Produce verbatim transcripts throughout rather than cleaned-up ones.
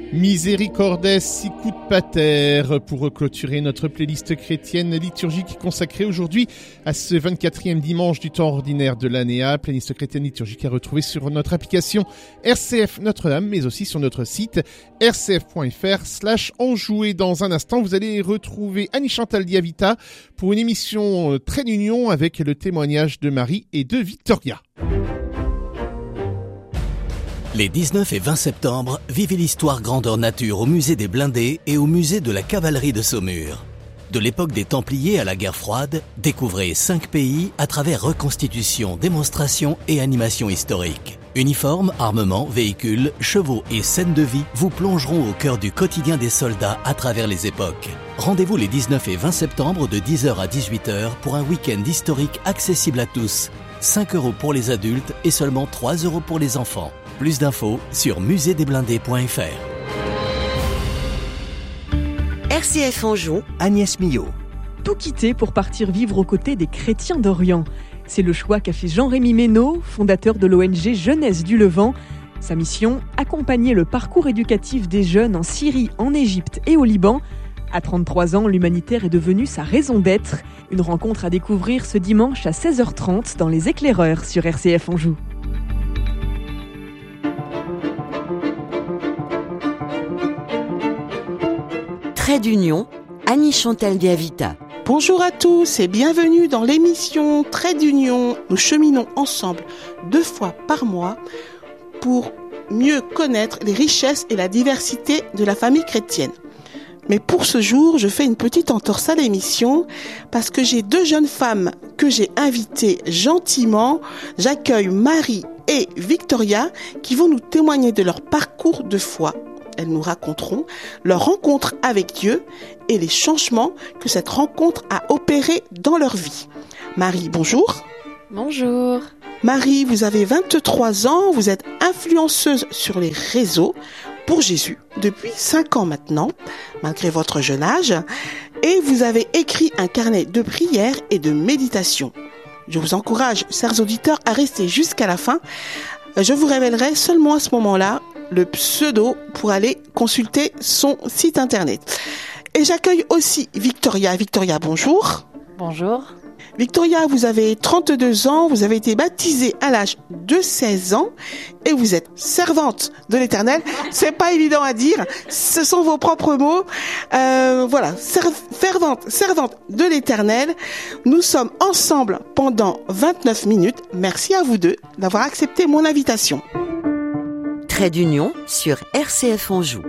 Misericordes sicut pater, pour clôturer notre playlist chrétienne liturgique consacrée aujourd'hui à ce vingt-quatrième dimanche du temps ordinaire de l'année A. Playlist chrétienne liturgique à retrouver sur notre application R C F Notre-Dame, mais aussi sur notre site r c f point f r slash Anjou. Et dans un instant, vous allez retrouver Annie-Chantal Diavita pour une émission Trait d'Union avec le témoignage de Marie et de Victoria. Les dix-neuf et vingt septembre, vivez l'histoire grandeur nature au musée des Blindés et au musée de la cavalerie de Saumur. De l'époque des Templiers à la guerre froide, découvrez cinq pays à travers reconstitutions, démonstrations et animations historiques. Uniformes, armements, véhicules, chevaux et scènes de vie vous plongeront au cœur du quotidien des soldats à travers les époques. Rendez-vous les dix-neuf et vingt septembre de dix heures à dix-huit heures pour un week-end historique accessible à tous. cinq euros pour les adultes et seulement trois euros pour les enfants. Plus d'infos sur musée des blindés point f r. R C F Anjou, Agnès Millot. Tout quitter pour partir vivre aux côtés des chrétiens d'Orient. C'est le choix qu'a fait Jean-Rémy Ménaud, fondateur de l'O N G Jeunesse du Levant. Sa mission, accompagner le parcours éducatif des jeunes en Syrie, en Égypte et au Liban. À trente-trois ans, l'humanitaire est devenu sa raison d'être. Une rencontre à découvrir ce dimanche à seize heures trente dans Les Éclaireurs sur R C F Anjou. Trait d'Union, Annie-Chantal Diavita. Bonjour à tous et bienvenue dans l'émission Trait d'Union. Nous cheminons ensemble deux fois par mois pour mieux connaître les richesses et la diversité de la famille chrétienne. Mais pour ce jour, je fais une petite entorse à l'émission parce que j'ai deux jeunes femmes que j'ai invitées gentiment. J'accueille Marie et Victoria qui vont nous témoigner de leur parcours de foi. Elles nous raconteront leur rencontre avec Dieu et les changements que cette rencontre a opérés dans leur vie. Marie, bonjour. Bonjour. Marie, vous avez vingt-trois ans, vous êtes influenceuse sur les réseaux pour Jésus depuis cinq ans maintenant, malgré votre jeune âge, et vous avez écrit un carnet de prières et de méditation. Je vous encourage, chers auditeurs, à rester jusqu'à la fin. Je vous révélerai seulement à ce moment-là le pseudo pour aller consulter son site internet. Et j'accueille aussi Victoria. Victoria, bonjour. Bonjour. Victoria, vous avez trente-deux ans, vous avez été baptisée à l'âge de seize ans et vous êtes servante de l'Éternel. C'est pas évident à dire, ce sont vos propres mots. Euh, voilà, serv- fervente, servante de l'Éternel. Nous sommes ensemble pendant vingt-neuf minutes. Merci à vous deux d'avoir accepté mon invitation. Trait d'Union sur R C F Anjou.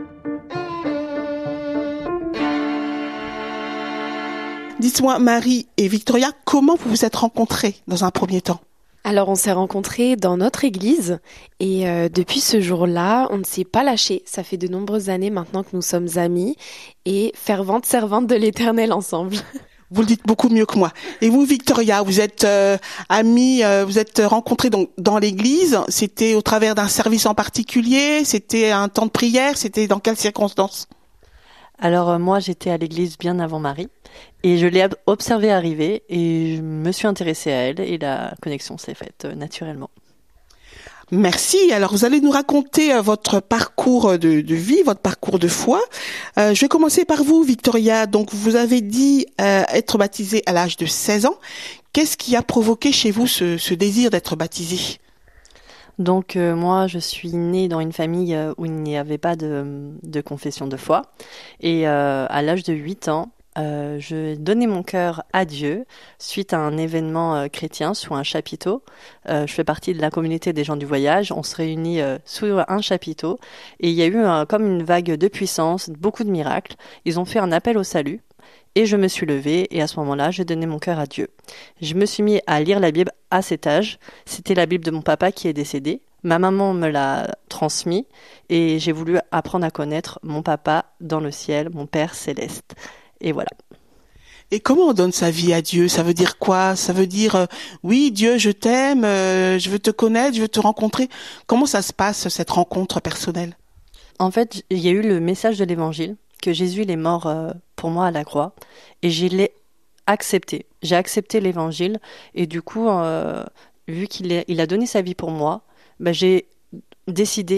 Dites-moi, Marie et Victoria, comment vous vous êtes rencontrées dans un premier temps ? Alors on s'est rencontrés dans notre église et euh, depuis ce jour-là, on ne s'est pas lâchés. Ça fait de nombreuses années maintenant que nous sommes amis et ferventes servantes de l'Éternel ensemble. Vous le dites beaucoup mieux que moi. Et vous, Victoria, vous êtes euh, amie, euh, vous êtes rencontrées donc dans l'église. C'était au travers d'un service en particulier ? C'était un temps de prière ? C'était dans quelles circonstances ? Alors euh, moi, j'étais à l'église bien avant Marie et je l'ai observée arriver et je me suis intéressée à elle et la connexion s'est faite euh, naturellement. Merci. Alors, vous allez nous raconter euh, votre parcours de, de vie, votre parcours de foi. Euh, je vais commencer par vous, Victoria. Donc, vous avez dit euh, être baptisée à l'âge de seize ans. Qu'est-ce qui a provoqué chez vous ce, ce désir d'être baptisée ? Donc euh, moi, je suis née dans une famille euh, où il n'y avait pas de, de confession de foi. Et euh, à l'âge de huit ans, euh, je donnais mon cœur à Dieu suite à un événement euh, chrétien sous un chapiteau. Euh, je fais partie de la communauté des gens du voyage. On se réunit euh, sous un chapiteau. Et il y a eu euh, comme une vague de puissance, beaucoup de miracles. Ils ont fait un appel au salut. Et je me suis levée et à ce moment-là, j'ai donné mon cœur à Dieu. Je me suis mis à lire la Bible à cet âge. C'était la Bible de mon papa qui est décédé. Ma maman me l'a transmis et j'ai voulu apprendre à connaître mon papa dans le ciel, mon Père céleste. Et voilà. Et comment on donne sa vie à Dieu ? Ça veut dire quoi ? Ça veut dire, euh, oui, Dieu, je t'aime, euh, je veux te connaître, je veux te rencontrer. Comment ça se passe, cette rencontre personnelle ? En fait, il y a eu le message de l'Évangile, que Jésus il est mort euh, pour moi à la croix, et je l'ai accepté. J'ai accepté l'Évangile, et du coup, euh, vu qu'il est, il a donné sa vie pour moi, bah, j'ai décidé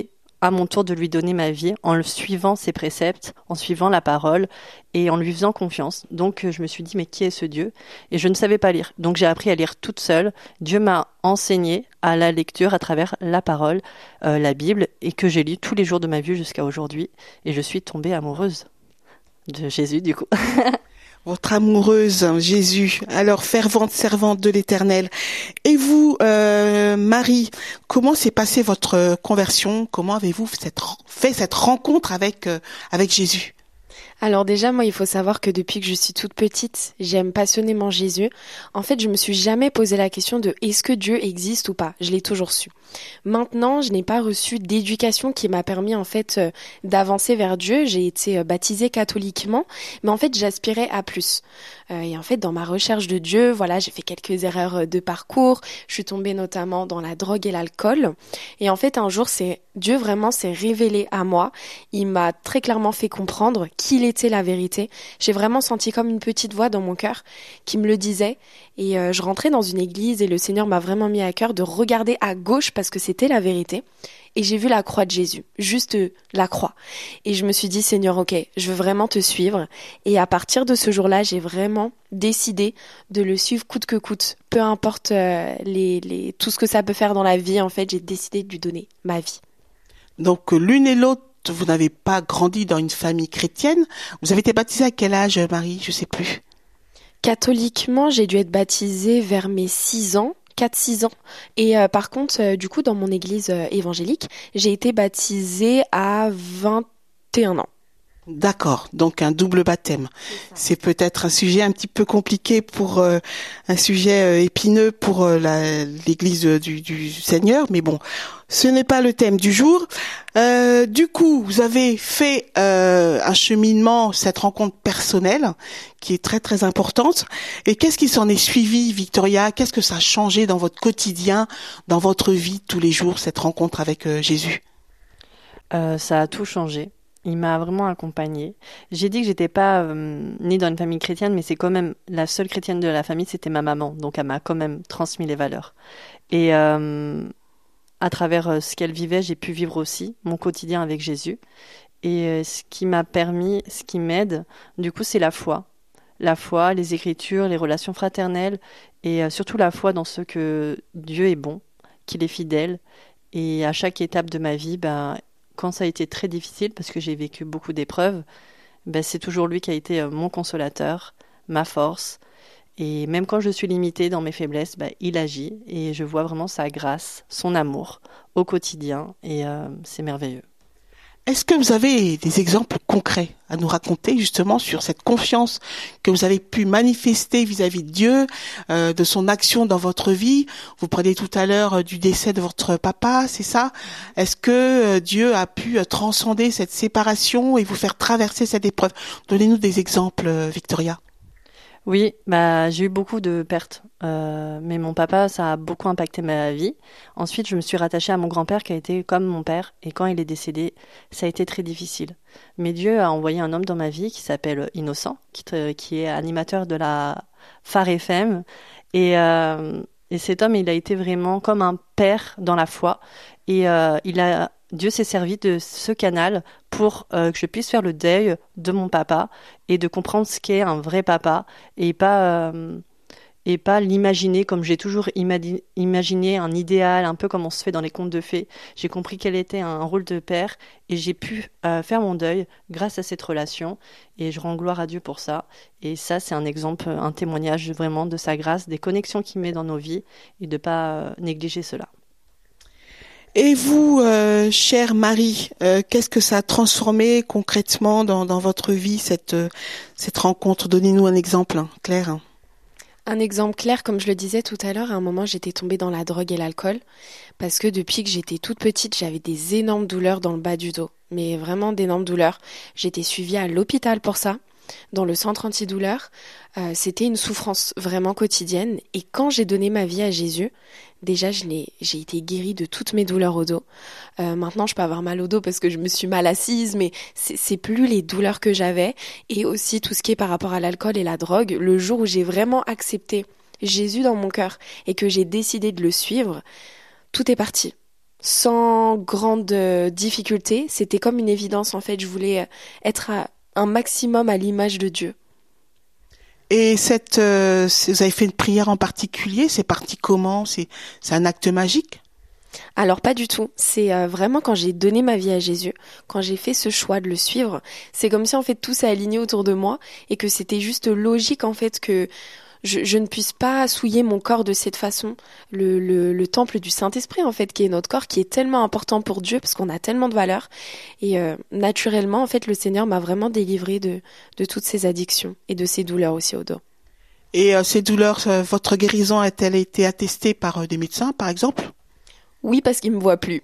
à mon tour de lui donner ma vie en le suivant ses préceptes, en suivant la parole et en lui faisant confiance. Donc je me suis dit mais qui est ce Dieu ? Et je ne savais pas lire. Donc j'ai appris à lire toute seule. Dieu m'a enseigné à la lecture à travers la parole, euh, la Bible, et que j'ai lu tous les jours de ma vie jusqu'à aujourd'hui. Et je suis tombée amoureuse de Jésus du coup. Votre amoureuse, Jésus, alors fervente servante de l'Éternel. Et vous, euh, Marie, comment s'est passée votre conversion ? Comment avez-vous cette, fait cette rencontre avec, euh, avec Jésus ? Alors déjà, moi, il faut savoir que depuis que je suis toute petite, j'aime passionnément Jésus. En fait, je me suis jamais posé la question de est-ce que Dieu existe ou pas. Je l'ai toujours su. Maintenant, je n'ai pas reçu d'éducation qui m'a permis en fait euh, d'avancer vers Dieu. J'ai été euh, baptisée catholiquement, mais en fait, j'aspirais à plus. Euh, et en fait, dans ma recherche de Dieu, voilà, j'ai fait quelques erreurs de parcours. Je suis tombée notamment dans la drogue et l'alcool. Et en fait, un jour, c'est Dieu vraiment s'est révélé à moi. Il m'a très clairement fait comprendre qu'il était la vérité. J'ai vraiment senti comme une petite voix dans mon cœur qui me le disait. Et euh, je rentrais dans une église et le Seigneur m'a vraiment mis à cœur de regarder à gauche parce que c'était la vérité. Et j'ai vu la croix de Jésus, juste la croix. Et je me suis dit, Seigneur, ok, je veux vraiment te suivre. Et à partir de ce jour-là, j'ai vraiment décidé de le suivre coûte que coûte. Peu importe euh, les, les, tout ce que ça peut faire dans la vie, en fait, j'ai décidé de lui donner ma vie. Donc l'une et l'autre, vous n'avez pas grandi dans une famille chrétienne. Vous avez été baptisée à quel âge, Marie ? Je sais plus. Catholiquement, j'ai dû être baptisée vers mes six ans. quatre six ans. Et euh, par contre, euh, du coup, dans mon église euh, évangélique, j'ai été baptisée à vingt et un ans. D'accord, donc un double baptême. C'est, c'est peut-être un sujet un petit peu compliqué pour euh, un sujet euh, épineux pour euh, la, l'Église du, du Seigneur, mais bon, ce n'est pas le thème du jour. Euh, du coup, vous avez fait euh, un cheminement, cette rencontre personnelle, qui est très très importante. Et qu'est-ce qui s'en est suivi, Victoria ? Qu'est-ce que ça a changé dans votre quotidien, dans votre vie tous les jours, cette rencontre avec euh, Jésus ? euh, Ça a tout changé. Il m'a vraiment accompagnée. J'ai dit que j'étais pas euh, née dans une famille chrétienne, mais c'est quand même la seule chrétienne de la famille, c'était ma maman. Donc elle m'a quand même transmis les valeurs. Et euh, à travers euh, ce qu'elle vivait, j'ai pu vivre aussi mon quotidien avec Jésus. Et euh, ce qui m'a permis, ce qui m'aide, du coup, c'est la foi. La foi, les Écritures, les relations fraternelles, et euh, surtout la foi dans ce que Dieu est bon, qu'il est fidèle. Et à chaque étape de ma vie, ben, quand ça a été très difficile, parce que j'ai vécu beaucoup d'épreuves, ben c'est toujours lui qui a été mon consolateur, ma force. Et même quand je suis limitée dans mes faiblesses, ben il agit. Et je vois vraiment sa grâce, son amour au quotidien. Et euh, c'est merveilleux. Est-ce que vous avez des exemples concrets à nous raconter justement sur cette confiance que vous avez pu manifester vis-à-vis de Dieu, euh, de son action dans votre vie ? Vous parliez tout à l'heure du décès de votre papa, c'est ça ? Est-ce que euh, Dieu a pu euh, transcender cette séparation et vous faire traverser cette épreuve ? Donnez-nous des exemples, euh, Victoria. Oui, bah j'ai eu beaucoup de pertes, euh, mais mon papa, ça a beaucoup impacté ma vie. Ensuite, je me suis rattachée à mon grand-père qui a été comme mon père, et quand il est décédé, ça a été très difficile. Mais Dieu a envoyé un homme dans ma vie qui s'appelle Innocent, qui, qui est animateur de la Phare F M, et, euh, et cet homme, il a été vraiment comme un père dans la foi, et euh, il a Dieu s'est servi de ce canal pour euh, que je puisse faire le deuil de mon papa et de comprendre ce qu'est un vrai papa et pas, euh, et pas l'imaginer comme j'ai toujours imadi- imaginé un idéal, un peu comme on se fait dans les contes de fées. J'ai compris quel était un rôle de père et j'ai pu euh, faire mon deuil grâce à cette relation et je rends gloire à Dieu pour ça. Et ça, c'est un exemple, un témoignage vraiment de sa grâce, des connexions qu'il met dans nos vies et de ne pas euh, négliger cela. Et vous, euh, chère Marie, euh, qu'est-ce que ça a transformé concrètement dans, dans votre vie, cette, euh, cette rencontre ? Donnez-nous un exemple, hein, Claire. Un exemple clair, comme je le disais tout à l'heure, à un moment j'étais tombée dans la drogue et l'alcool parce que depuis que j'étais toute petite, j'avais des énormes douleurs dans le bas du dos, mais vraiment d'énormes douleurs. J'étais suivie à l'hôpital pour ça, dans le centre antidouleur. Euh, c'était une souffrance vraiment quotidienne et quand j'ai donné ma vie à Jésus, déjà je l'ai, j'ai été guérie de toutes mes douleurs au dos. Euh, maintenant je peux avoir mal au dos parce que je me suis mal assise, mais c'est, c'est plus les douleurs que j'avais et aussi tout ce qui est par rapport à l'alcool et la drogue. Le jour où j'ai vraiment accepté Jésus dans mon cœur et que j'ai décidé de le suivre, tout est parti. sans grande euh, difficulté. C'était comme une évidence, en fait. Je voulais être à un maximum à l'image de Dieu. Et cette, euh, vous avez fait une prière en particulier? C'est parti comment? C'est, c'est un acte magique? Alors pas du tout, c'est euh, vraiment quand j'ai donné ma vie à Jésus, quand j'ai fait ce choix de le suivre, c'est comme si en fait tout s'est aligné autour de moi et que c'était juste logique en fait que je, je ne puisse pas souiller mon corps de cette façon. Le, le, le temple du Saint-Esprit en fait qui est notre corps, qui est tellement important pour Dieu parce qu'on a tellement de valeur et euh, naturellement en fait le Seigneur m'a vraiment délivré de, de toutes ces addictions et de ces douleurs aussi au dos. Et euh, ces douleurs, euh, votre guérison a-t-elle été attestée par euh, des médecins par exemple? Oui, parce qu'il me voit plus.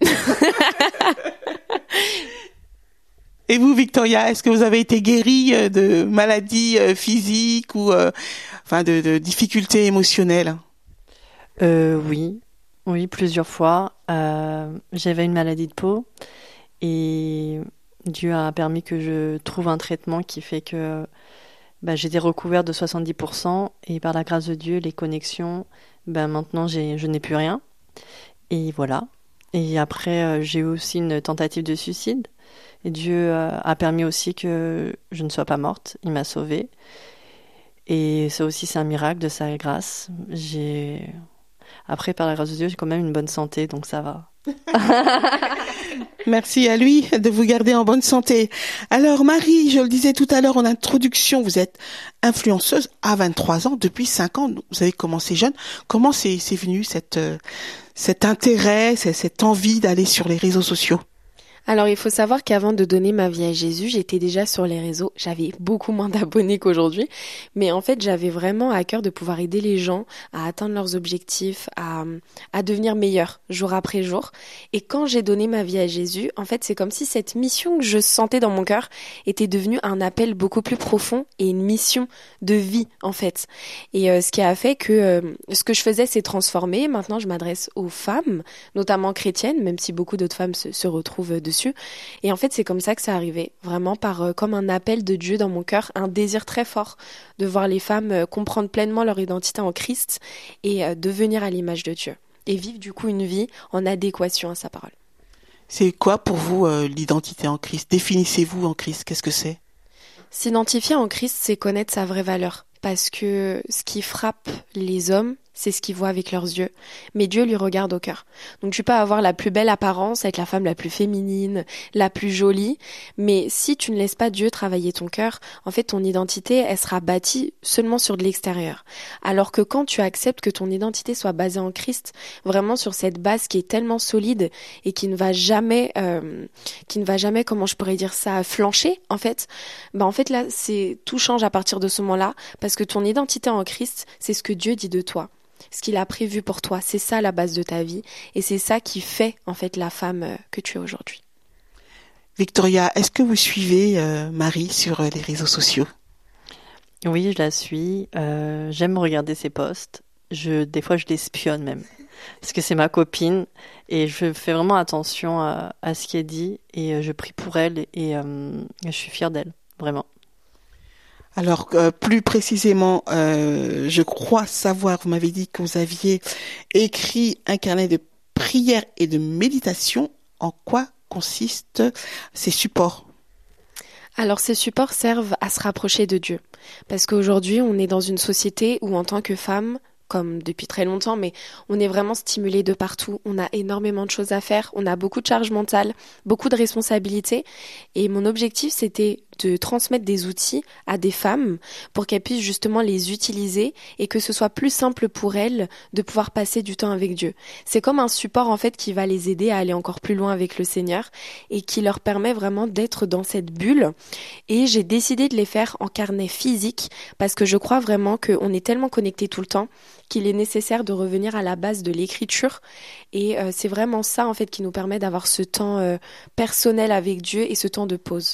Et vous, Victoria, est-ce que vous avez été guérie de maladies physiques ou euh, enfin de, de difficultés émotionnelles? euh, Oui, oui, plusieurs fois. Euh, j'avais une maladie de peau et Dieu a permis que je trouve un traitement qui fait que bah, j'étais recouverte de soixante-dix pour cent et par la grâce de Dieu, les connexions, ben maintenant j'ai, je n'ai plus rien. Et voilà. Et après, euh, j'ai eu aussi une tentative de suicide. Et Dieu euh, a permis aussi que je ne sois pas morte. Il m'a sauvée. Et ça aussi, c'est un miracle de sa grâce. J'ai... Après, par la grâce de Dieu, j'ai quand même une bonne santé, donc ça va. Merci à lui de vous garder en bonne santé. Alors Marie, je le disais tout à l'heure en introduction, vous êtes influenceuse à vingt-trois ans, depuis cinq ans, vous avez commencé jeune. Comment c'est, c'est venu cette, euh, cet intérêt, cette envie d'aller sur les réseaux sociaux? Alors, il faut savoir qu'avant de donner ma vie à Jésus, j'étais déjà sur les réseaux. J'avais beaucoup moins d'abonnés qu'aujourd'hui. Mais en fait, j'avais vraiment à cœur de pouvoir aider les gens à atteindre leurs objectifs, à, à devenir meilleurs jour après jour. Et quand j'ai donné ma vie à Jésus, en fait, c'est comme si cette mission que je sentais dans mon cœur était devenue un appel beaucoup plus profond et une mission de vie, en fait. Et euh, ce qui a fait que euh, ce que je faisais s'est transformé. Maintenant, je m'adresse aux femmes, notamment chrétiennes, même si beaucoup d'autres femmes se, se retrouvent dessus. Et en fait, c'est comme ça que c'est arrivé, vraiment par euh, comme un appel de Dieu dans mon cœur, un désir très fort de voir les femmes euh, comprendre pleinement leur identité en Christ et euh, devenir à l'image de Dieu et vivre du coup une vie en adéquation à sa parole. C'est quoi pour vous euh, l'identité en Christ? Définissez-vous en Christ, qu'est-ce que c'est? S'identifier en Christ, c'est connaître sa vraie valeur, parce que ce qui frappe les hommes, c'est ce qu'ils voient avec leurs yeux. Mais Dieu lui regarde au cœur. Donc tu peux avoir la plus belle apparence, être la femme la plus féminine, la plus jolie, mais si tu ne laisses pas Dieu travailler ton cœur, en fait ton identité, elle sera bâtie seulement sur de l'extérieur. Alors que quand tu acceptes que ton identité soit basée en Christ, vraiment sur cette base qui est tellement solide et qui ne va jamais, euh, qui ne va jamais, comment je pourrais dire ça, flancher, en fait, bah en fait là, c'est tout change à partir de ce moment-là, parce que ton identité en Christ, c'est ce que Dieu dit de toi. Ce qu'il a prévu pour toi, c'est ça la base de ta vie et c'est ça qui fait en fait la femme que tu es aujourd'hui. Victoria, est-ce que vous suivez euh, Marie sur euh, les réseaux sociaux? Oui, je la suis. Euh, j'aime regarder ses posts. Je, des fois, je l'espionne même parce que c'est ma copine et je fais vraiment attention à, à ce qui est dit et je prie pour elle et euh, je suis fière d'elle, vraiment. Alors, euh, plus précisément, euh, je crois savoir, vous m'avez dit que vous aviez écrit un carnet de prières et de méditation. En quoi consistent ces supports? Alors, ces supports servent à se rapprocher de Dieu. Parce qu'aujourd'hui, on est dans une société où, en tant que femme, comme depuis très longtemps, mais on est vraiment stimulé de partout. On a énormément de choses à faire, on a beaucoup de charge mentale, beaucoup de responsabilités. Et mon objectif, c'était de transmettre des outils à des femmes pour qu'elles puissent justement les utiliser et que ce soit plus simple pour elles de pouvoir passer du temps avec Dieu. C'est comme un support en fait qui va les aider à aller encore plus loin avec le Seigneur et qui leur permet vraiment d'être dans cette bulle. Et j'ai décidé de les faire en carnet physique parce que je crois vraiment qu'on est tellement connectés tout le temps qu'il est nécessaire de revenir à la base de l'écriture et euh, c'est vraiment ça en fait qui nous permet d'avoir ce temps euh, personnel avec Dieu et ce temps de pause.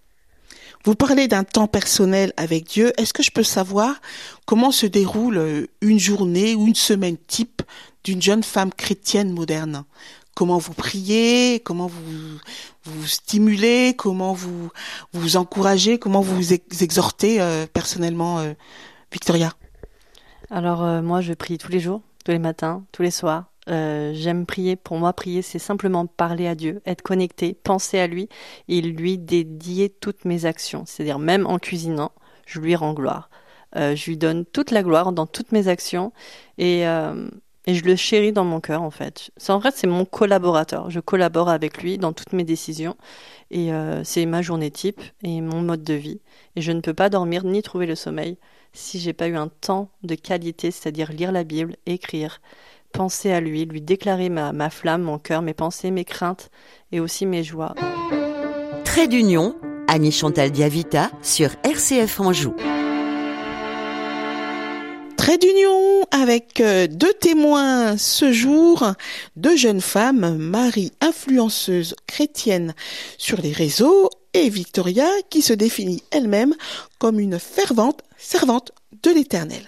Vous parlez d'un temps personnel avec Dieu. Est-ce que je peux savoir comment se déroule une journée ou une semaine type d'une jeune femme chrétienne moderne? Comment vous priez? Comment vous vous stimulez? Comment vous vous encouragez? Comment vous vous exhortez euh, personnellement, euh, Victoria? Alors euh, moi, je prie tous les jours, tous les matins, tous les soirs. Euh, j'aime prier. Pour moi, prier, c'est simplement parler à Dieu, être connecté, penser à lui et lui dédier toutes mes actions. C'est-à-dire même en cuisinant, je lui rends gloire. Euh, je lui donne toute la gloire dans toutes mes actions et, euh, et je le chéris dans mon cœur en fait. C'est, en fait, c'est mon collaborateur. Je collabore avec lui dans toutes mes décisions et euh, c'est ma journée type et mon mode de vie. Et je ne peux pas dormir ni trouver le sommeil si j'ai pas eu un temps de qualité, c'est-à-dire lire la Bible, écrire, penser à lui, lui déclarer ma, ma flamme, mon cœur, mes pensées, mes craintes et aussi mes joies. Trait d'union, Annie Chantal Diavita sur R C F Anjou. Trait d'union avec deux témoins ce jour, deux jeunes femmes, Marie, influenceuse chrétienne sur les réseaux, et Victoria, qui se définit elle-même comme une fervente servante de l'Éternel.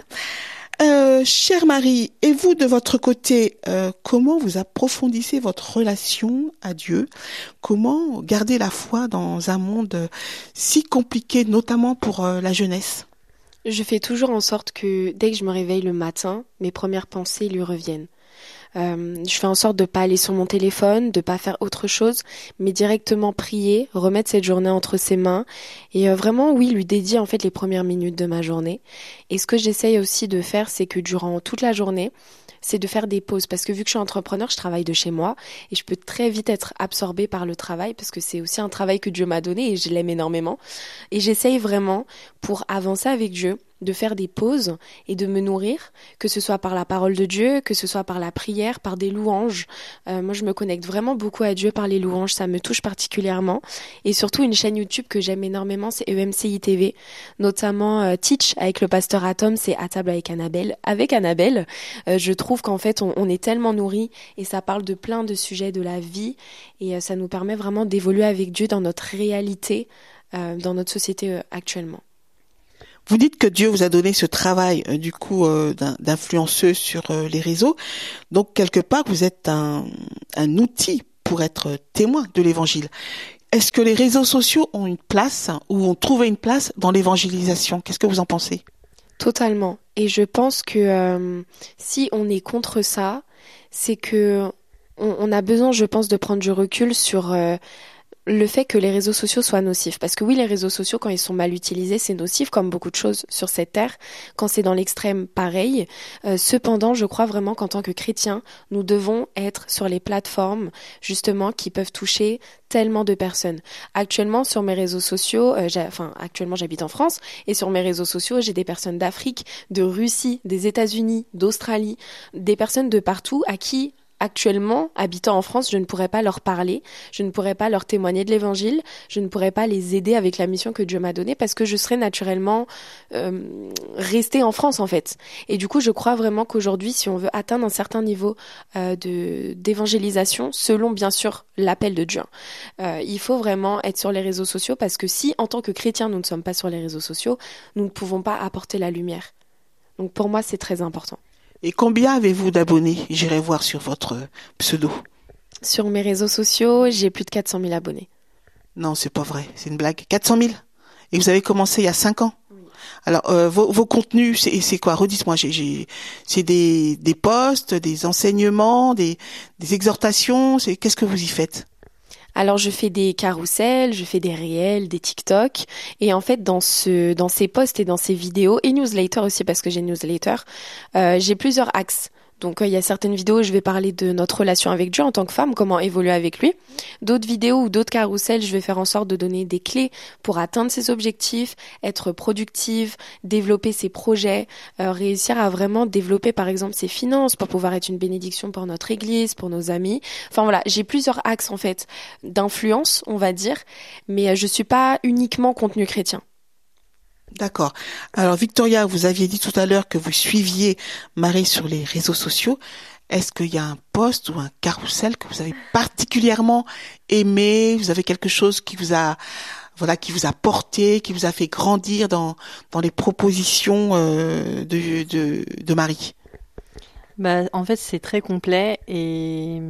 Euh, chère Marie, et vous de votre côté, euh, comment vous approfondissez votre relation à Dieu? Comment garder la foi dans un monde si compliqué, notamment pour euh, la jeunesse? Je fais toujours en sorte que dès que je me réveille le matin, mes premières pensées lui reviennent. Euh, je fais en sorte de pas aller sur mon téléphone, de pas faire autre chose, mais directement prier, remettre cette journée entre ses mains et euh, vraiment, oui, lui dédier en fait les premières minutes de ma journée. Et ce que j'essaye aussi de faire, c'est que durant toute la journée, c'est de faire des pauses parce que vu que je suis entrepreneur, je travaille de chez moi et je peux très vite être absorbée par le travail parce que c'est aussi un travail que Dieu m'a donné et je l'aime énormément. Et j'essaye vraiment, pour avancer avec Dieu, de faire des pauses et de me nourrir, que ce soit par la parole de Dieu, que ce soit par la prière, par des louanges. Euh, moi, je me connecte vraiment beaucoup à Dieu par les louanges, ça me touche particulièrement. Et surtout, une chaîne YouTube que j'aime énormément, c'est E M C I T V, notamment euh, Teach avec le pasteur Atom, c'est À table avec Annabelle. Avec Annabelle, euh, je trouve qu'en fait, on, on est tellement nourris et ça parle de plein de sujets de la vie et euh, ça nous permet vraiment d'évoluer avec Dieu dans notre réalité, euh, dans notre société euh, actuellement. Vous dites que Dieu vous a donné ce travail euh, du coup euh, d'un, d'influenceuse sur euh, les réseaux. Donc quelque part vous êtes un, un outil pour être témoin de l'évangile. Est-ce que les réseaux sociaux ont une place ou ont trouvé une place dans l'évangélisation? Qu'est-ce que vous en pensez? Totalement. Et je pense que euh, si on est contre ça, c'est que on, on a besoin, je pense, de prendre du recul sur euh, le fait que les réseaux sociaux soient nocifs. Parce que oui, les réseaux sociaux, quand ils sont mal utilisés, c'est nocif, comme beaucoup de choses sur cette terre. Quand c'est dans l'extrême, pareil. Euh, cependant, je crois vraiment qu'en tant que chrétiens, nous devons être sur les plateformes, justement, qui peuvent toucher tellement de personnes. Actuellement, sur mes réseaux sociaux, euh, j'ai, enfin, actuellement, j'habite en France, et sur mes réseaux sociaux, j'ai des personnes d'Afrique, de Russie, des États-Unis, d'Australie, des personnes de partout à qui actuellement, habitant en France, je ne pourrais pas leur parler, je ne pourrais pas leur témoigner de l'évangile, je ne pourrais pas les aider avec la mission que Dieu m'a donnée parce que je serais naturellement euh, restée en France en fait. Et du coup, je crois vraiment qu'aujourd'hui, si on veut atteindre un certain niveau euh, de d'évangélisation, selon bien sûr l'appel de Dieu, euh, il faut vraiment être sur les réseaux sociaux parce que si, en tant que chrétiens, nous ne sommes pas sur les réseaux sociaux, nous ne pouvons pas apporter la lumière. Donc pour moi, c'est très important. Et combien avez-vous d'abonnés? J'irai voir sur votre pseudo. Sur mes réseaux sociaux, j'ai plus de quatre cent mille abonnés. Non, c'est pas vrai, c'est une blague. quatre cent mille? Et vous avez commencé il y a cinq ans? Oui. Alors, euh, vos, vos contenus, c'est, c'est quoi? Redites-moi, j'ai, j'ai, c'est des, des posts, des enseignements, des, des exhortations, c'est, qu'est-ce que vous y faites? Alors je fais des carousels, je fais des réels, des TikTok et en fait dans ce dans ces posts et dans ces vidéos et newsletters aussi parce que j'ai une newsletter, euh, j'ai plusieurs axes. Donc il euh, y a certaines vidéos où je vais parler de notre relation avec Dieu en tant que femme, comment évoluer avec lui. D'autres vidéos ou d'autres carousels, je vais faire en sorte de donner des clés pour atteindre ses objectifs, être productive, développer ses projets, euh, réussir à vraiment développer par exemple ses finances pour pouvoir être une bénédiction pour notre église, pour nos amis. Enfin voilà, j'ai plusieurs axes en fait d'influence, on va dire, mais euh, je suis pas uniquement contenu chrétien. D'accord. Alors Victoria, vous aviez dit tout à l'heure que vous suiviez Marie sur les réseaux sociaux. Est-ce qu'il y a un post ou un carrousel que vous avez particulièrement aimé? Vous avez quelque chose qui vous a, voilà, qui vous a porté, qui vous a fait grandir dans dans les propositions euh, de, de de Marie? Bah, en fait, c'est très complet et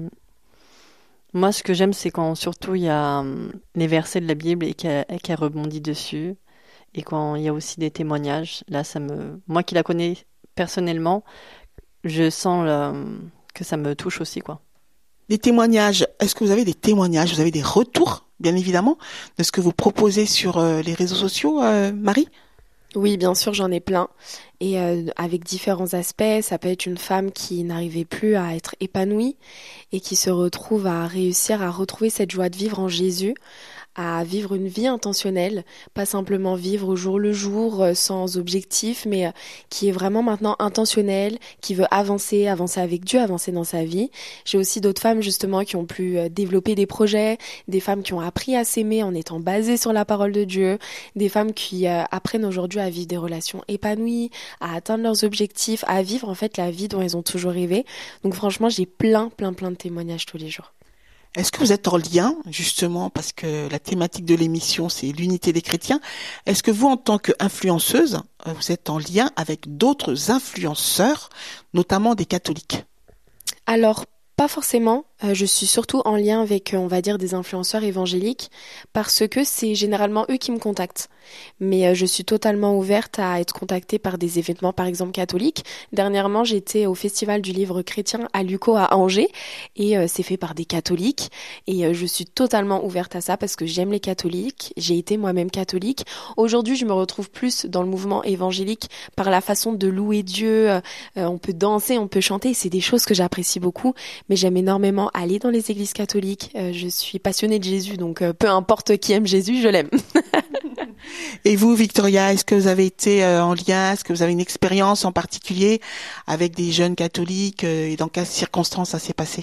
moi, ce que j'aime, c'est quand surtout il y a les versets de la Bible et qu'elle, qu'elle rebondit dessus. Et quand il y a aussi des témoignages, là, ça me, moi qui la connais personnellement, je sens le... que ça me touche aussi, quoi. Des témoignages, est-ce que vous avez des témoignages, vous avez des retours, bien évidemment, de ce que vous proposez sur euh, les réseaux sociaux, euh, Marie ? Oui, bien sûr, j'en ai plein. Et euh, avec différents aspects, ça peut être une femme qui n'arrivait plus à être épanouie et qui se retrouve à réussir à retrouver cette joie de vivre en Jésus, à vivre une vie intentionnelle, pas simplement vivre au jour le jour euh, sans objectif, mais euh, qui est vraiment maintenant intentionnelle, qui veut avancer, avancer avec Dieu, avancer dans sa vie. J'ai aussi d'autres femmes justement qui ont pu euh, développer des projets, des femmes qui ont appris à s'aimer en étant basées sur la parole de Dieu, des femmes qui euh, apprennent aujourd'hui à vivre des relations épanouies, à atteindre leurs objectifs, à vivre en fait la vie dont elles ont toujours rêvé. Donc franchement, j'ai plein, plein, plein de témoignages tous les jours. Est-ce que vous êtes en lien, justement, parce que la thématique de l'émission, c'est l'unité des chrétiens. Est-ce que vous, en tant qu'influenceuse, vous êtes en lien avec d'autres influenceurs, notamment des catholiques ? Alors, pas forcément. Euh, je suis surtout en lien avec, euh, on va dire, des influenceurs évangéliques parce que c'est généralement eux qui me contactent. Mais euh, je suis totalement ouverte à être contactée par des événements, par exemple, catholiques. Dernièrement, j'étais au Festival du Livre Chrétien à Lucco à Angers et euh, c'est fait par des catholiques. Et euh, je suis totalement ouverte à ça parce que j'aime les catholiques. J'ai été moi-même catholique. Aujourd'hui, je me retrouve plus dans le mouvement évangélique par la façon de louer Dieu. Euh, on peut danser, on peut chanter. C'est des choses que j'apprécie beaucoup. Mais j'aime énormément aller dans les églises catholiques. Euh, je suis passionnée de Jésus, donc euh, peu importe qui aime Jésus, je l'aime. Et vous, Victoria, est-ce que vous avez été euh, en lien, est-ce que vous avez une expérience en particulier avec des jeunes catholiques euh, et dans quelles circonstances ça s'est passé ?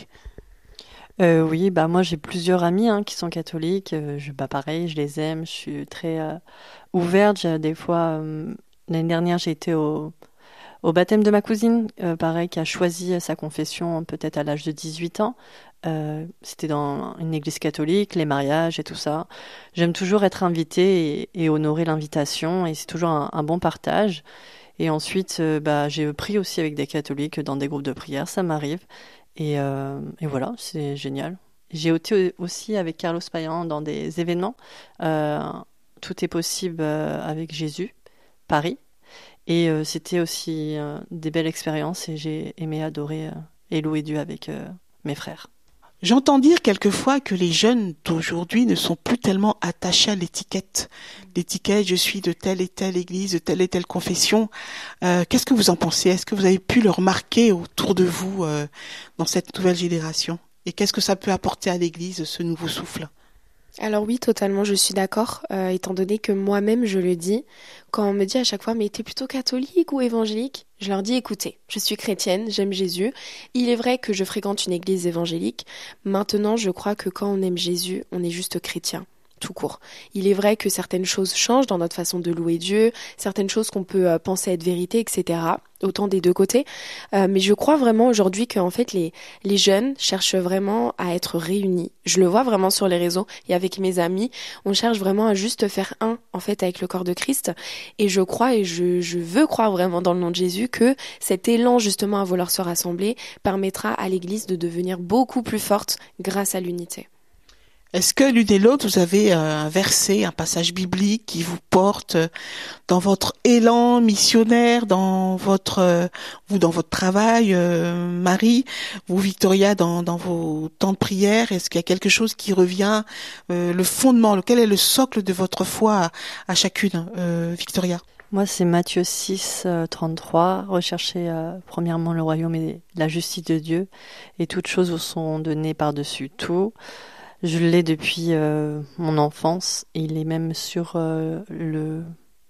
Euh, oui, bah moi j'ai plusieurs amis hein, qui sont catholiques. Euh, je, bah pareil, je les aime. Je suis très euh, ouverte. J'ai, des fois, euh, l'année dernière, j'ai été au Au baptême de ma cousine, euh, pareil, qui a choisi sa confession peut-être à l'âge de dix-huit ans. Euh, c'était dans une église catholique, les mariages et tout ça. J'aime toujours être invitée et, et honorer l'invitation et c'est toujours un, un bon partage. Et ensuite, euh, bah, j'ai prié aussi avec des catholiques dans des groupes de prière, ça m'arrive. Et, euh, et voilà, c'est génial. J'ai été aussi avec Carlos Payan dans des événements. Euh, Tout est possible avec Jésus, Paris. Et euh, c'était aussi euh, des belles expériences et j'ai aimé adorer euh, et louer Dieu avec euh, mes frères. J'entends dire quelquefois que les jeunes d'aujourd'hui ne sont plus tellement attachés à l'étiquette. L'étiquette, je suis de telle et telle église, de telle et telle confession. Euh, qu'est-ce que vous en pensez ? Est-ce que vous avez pu le remarquer autour de vous euh, dans cette nouvelle génération ? Et qu'est-ce que ça peut apporter à l'église, ce nouveau souffle ? Alors oui, totalement, je suis d'accord, euh, étant donné que moi-même, je le dis, quand on me dit à chaque fois, mais t'es plutôt catholique ou évangélique ? Je leur dis, écoutez, je suis chrétienne, j'aime Jésus. Il est vrai que je fréquente une église évangélique. Maintenant, je crois que quand on aime Jésus, on est juste chrétien. Tout court. Il est vrai que certaines choses changent dans notre façon de louer Dieu, certaines choses qu'on peut euh, penser être vérité, et cetera. Autant des deux côtés. Euh, mais je crois vraiment aujourd'hui qu'en fait les les jeunes cherchent vraiment à être réunis. Je le vois vraiment sur les réseaux et avec mes amis, on cherche vraiment à juste faire un en fait avec le corps de Christ. Et je crois et je je veux croire vraiment dans le nom de Jésus que cet élan justement à vouloir se rassembler permettra à l'Église de devenir beaucoup plus forte grâce à l'unité. Est-ce que l'une et l'autre, vous avez un verset, un passage biblique qui vous porte dans votre élan missionnaire, dans votre, vous dans votre travail, euh, Marie, vous Victoria, dans, dans vos temps de prière? Est-ce qu'il y a quelque chose qui revient, euh, le fondement, lequel est le socle de votre foi à, à chacune, euh, Victoria? Moi, c'est Matthieu six, trente-trois. Recherchez euh, premièrement le royaume et la justice de Dieu, et toutes choses vous sont données par-dessus tout. Je l'ai depuis euh, mon enfance. Il est même sur euh, le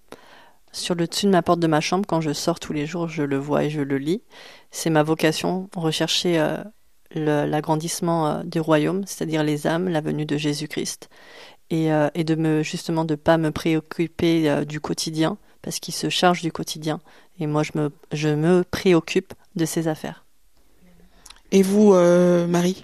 sur le dessus de ma porte de ma chambre. Quand je sors tous les jours, je le vois et je le lis. C'est ma vocation, rechercher euh, le, l'agrandissement euh, du royaume, c'est-à-dire les âmes, la venue de Jésus-Christ, et, euh, et de me justement de pas me préoccuper euh, du quotidien, parce qu'il se charge du quotidien. Et moi, je me je me préoccupe de ses affaires. Et vous, euh, Marie?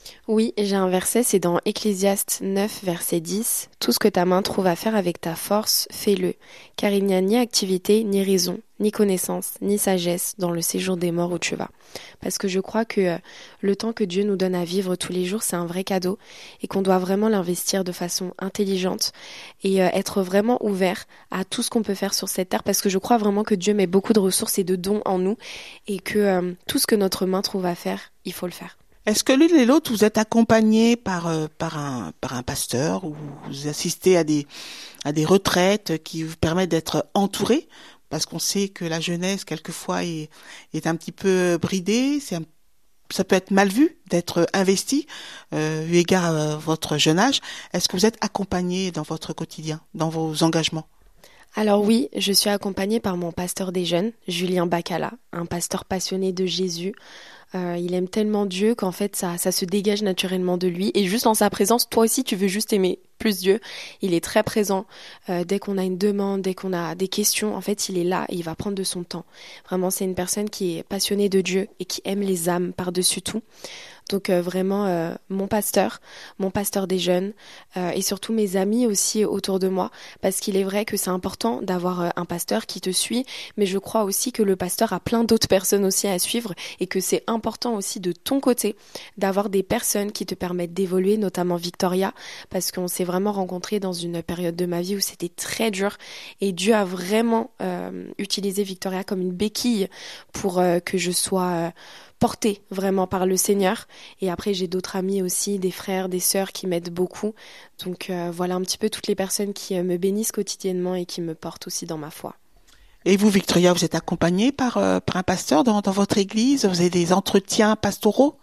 Oui, j'ai un verset, c'est dans Ecclésiaste neuf, verset dix. Tout ce que ta main trouve à faire avec ta force, fais-le. Car il n'y a ni activité, ni raison, ni connaissance, ni sagesse dans le séjour des morts où tu vas. Parce que je crois que euh, le temps que Dieu nous donne à vivre tous les jours, c'est un vrai cadeau et qu'on doit vraiment l'investir de façon intelligente et euh, être vraiment ouvert à tout ce qu'on peut faire sur cette terre. Parce que je crois vraiment que Dieu met beaucoup de ressources et de dons en nous et que euh, tout ce que notre main trouve à faire, il faut le faire. Est-ce que l'une et l'autre, vous êtes accompagnés par euh, par un par un pasteur ou vous assistez à des à des retraites qui vous permettent d'être entourés? Parce qu'on sait que la jeunesse, quelquefois, est est un petit peu bridée. C'est un, ça peut être mal vu d'être investi, euh, eu égard à votre jeune âge. Est-ce que vous êtes accompagnés dans votre quotidien, dans vos engagements? Alors oui, je suis accompagnée par mon pasteur des jeunes, Julien Bacala, un pasteur passionné de Jésus. Euh, il aime tellement Dieu qu'en fait ça, ça se dégage naturellement de lui et juste en sa présence, toi aussi tu veux juste aimer plus Dieu. Il est très présent euh, dès qu'on a une demande, dès qu'on a des questions, en fait il est là et il va prendre de son temps. Vraiment c'est une personne qui est passionnée de Dieu et qui aime les âmes par-dessus tout. Donc euh, vraiment euh, mon pasteur, mon pasteur des jeunes euh, et surtout mes amis aussi autour de moi parce qu'il est vrai que c'est important d'avoir euh, un pasteur qui te suit mais je crois aussi que le pasteur a plein d'autres personnes aussi à suivre et que c'est important aussi de ton côté d'avoir des personnes qui te permettent d'évoluer, notamment Victoria parce qu'on s'est vraiment rencontrés dans une période de ma vie où c'était très dur et Dieu a vraiment euh, utilisé Victoria comme une béquille pour euh, que je sois... Euh, portée vraiment par le Seigneur. Et après, j'ai d'autres amis aussi, des frères, des sœurs qui m'aident beaucoup. Donc euh, voilà un petit peu toutes les personnes qui euh, me bénissent quotidiennement et qui me portent aussi dans ma foi. Et vous, Victoria, vous êtes accompagnée par, euh, par un pasteur dans, dans votre église? Vous avez des entretiens pastoraux?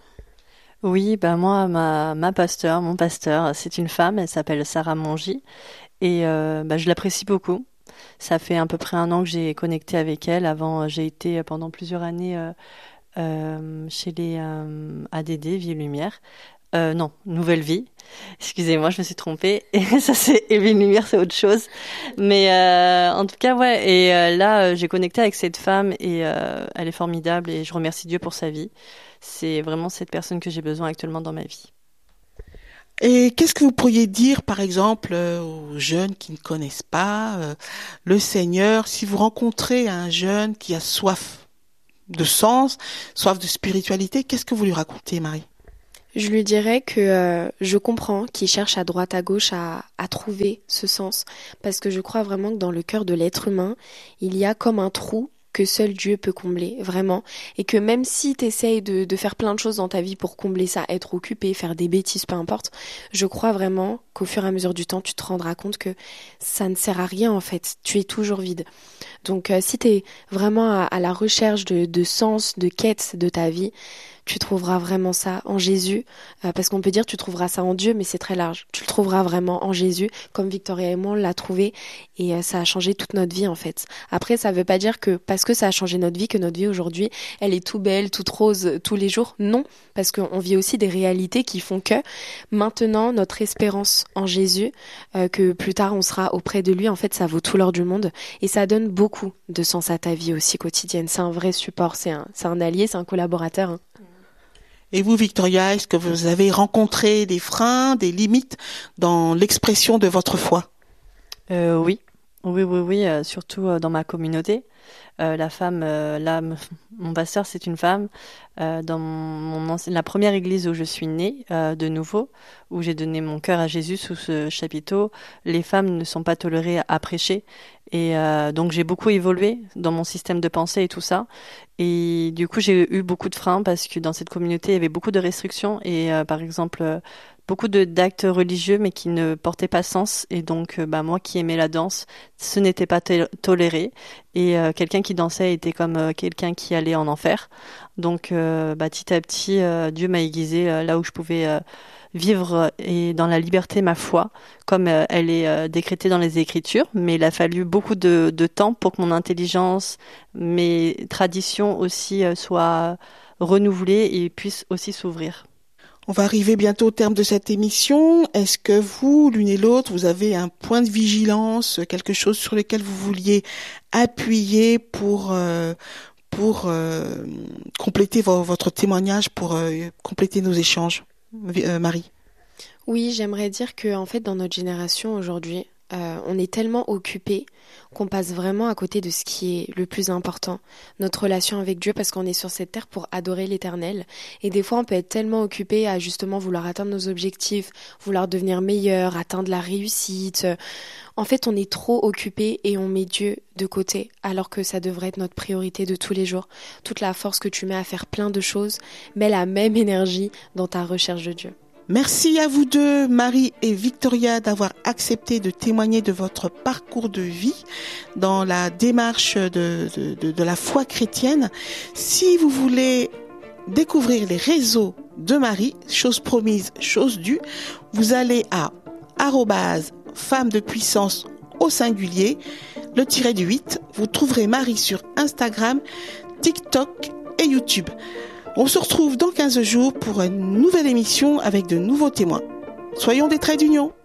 Oui, ben moi, ma, ma pasteur, mon pasteur, c'est une femme, elle s'appelle Sarah Mongy. Et euh, ben, je l'apprécie beaucoup. Ça fait à peu près un an que j'ai connecté avec elle. Avant, j'ai été pendant plusieurs années... Euh, Euh, chez les euh, A D D, Vie et Lumière. Euh, non, Nouvelle Vie. Excusez-moi, je me suis trompée. Et ça, c'est et Vie et Lumière, c'est autre chose. Mais euh, en tout cas, ouais. Et euh, là, euh, j'ai connecté avec cette femme et euh, elle est formidable et je remercie Dieu pour sa vie. C'est vraiment cette personne que j'ai besoin actuellement dans ma vie. Et qu'est-ce que vous pourriez dire, par exemple, euh, aux jeunes qui ne connaissent pas euh, le Seigneur, si vous rencontrez un jeune qui a soif de sens, soif de spiritualité, qu'est-ce que vous lui racontez, Marie? Je lui dirais que euh, je comprends qu'il cherche à droite à gauche à, à trouver ce sens, parce que je crois vraiment que dans le cœur de l'être humain, il y a comme un trou que seul Dieu peut combler, vraiment, et que même si tu essayes de, de faire plein de choses dans ta vie pour combler ça, être occupé, faire des bêtises, peu importe, je crois vraiment qu'au fur et à mesure du temps, tu te rendras compte que ça ne sert à rien en fait, tu es toujours vide. Donc euh, si tu es vraiment à, à la recherche de, de sens, de quête de ta vie, tu trouveras vraiment ça en Jésus, euh, parce qu'on peut dire tu trouveras ça en Dieu, mais c'est très large. Tu le trouveras vraiment en Jésus, comme Victoria et moi on l'a trouvé, et euh, ça a changé toute notre vie en fait. Après, ça veut pas dire que parce que ça a changé notre vie, que notre vie aujourd'hui, elle est tout belle, toute rose tous les jours. Non, parce qu'on vit aussi des réalités qui font que maintenant notre espérance en Jésus, euh, que plus tard on sera auprès de lui, en fait ça vaut tout l'or du monde, et ça donne beaucoup de sens à ta vie aussi quotidienne. C'est un vrai support, c'est un, c'est un allié, c'est un collaborateur. Hein. Et vous, Victoria, est-ce que vous avez rencontré des freins, des limites dans l'expression de votre foi? euh, Oui, oui, oui, oui, euh, surtout euh, dans ma communauté. Euh, la femme, euh, là, m- mon pasteur, c'est une femme. Euh, dans mon, mon anci- la première église où je suis née, euh, de nouveau, où j'ai donné mon cœur à Jésus sous ce chapiteau, les femmes ne sont pas tolérées à prêcher. Et euh, donc j'ai beaucoup évolué dans mon système de pensée et tout ça. Et du coup j'ai eu beaucoup de freins parce que dans cette communauté il y avait beaucoup de restrictions et euh, par exemple euh, beaucoup de d'actes religieux mais qui ne portaient pas sens. Et donc euh, bah moi qui aimais la danse, ce n'était pas to- toléré. Et euh, quelqu'un qui dansait était comme euh, quelqu'un qui allait en enfer. Donc euh, bah, petit à petit euh, Dieu m'a aiguisé euh, là où je pouvais euh, vivre et dans la liberté ma foi, comme euh, elle est euh, décrétée dans les Écritures, mais il a fallu beaucoup de, de temps pour que mon intelligence, mes traditions aussi euh, soient renouvelées et puissent aussi s'ouvrir. On va arriver bientôt au terme de cette émission. Est-ce que vous, l'une et l'autre, vous avez un point de vigilance, quelque chose sur lequel vous vouliez appuyer pour euh, pour euh, compléter vo- votre témoignage, pour euh, compléter nos échanges? euh, Marie? Oui, j'aimerais dire que en fait, dans notre génération aujourd'hui, euh, on est tellement occupé qu'on passe vraiment à côté de ce qui est le plus important, notre relation avec Dieu, parce qu'on est sur cette terre pour adorer l'Éternel. Et des fois, on peut être tellement occupé à justement vouloir atteindre nos objectifs, vouloir devenir meilleur, atteindre la réussite. En fait, on est trop occupé et on met Dieu de côté, alors que ça devrait être notre priorité de tous les jours. Toute la force que tu mets à faire plein de choses, mets la même énergie dans ta recherche de Dieu. Merci à vous deux, Marie et Victoria, d'avoir accepté de témoigner de votre parcours de vie dans la démarche de, de, de, de la foi chrétienne. Si vous voulez découvrir les réseaux de Marie, chose promise, chose due, vous allez à arobase femme de puissance au singulier, le tiret du huit. Vous trouverez Marie sur Instagram, TikTok et YouTube. On se retrouve dans quinze jours pour une nouvelle émission avec de nouveaux témoins. Soyons des traits d'union.